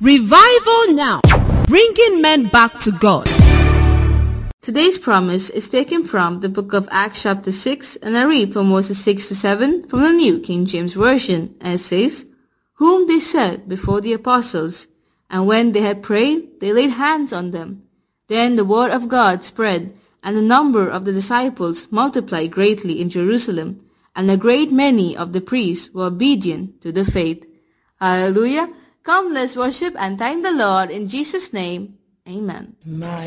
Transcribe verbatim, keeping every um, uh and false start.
Revival now, bringing men back to God. Today's promise is taken from the book of Acts chapter six, and I read from verses six to seven from the New King James Version, and it says, "Whom they set before the apostles, and when they had prayed, they laid hands on them. Then the word of God spread, and the number of the disciples multiplied greatly in Jerusalem, and a great many of the priests were obedient to the faith." Hallelujah! Come, let's worship and thank the Lord in Jesus' name. Amen. My